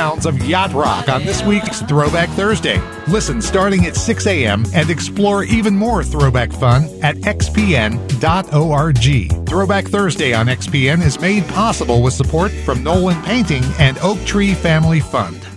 sounds of yacht rock on this week's Throwback Thursday. Listen starting at 6 a.m. and explore even more throwback fun at xpn.org. Throwback Thursday on XPN is made possible with support from Nolan Painting and Oak Tree Family Fund.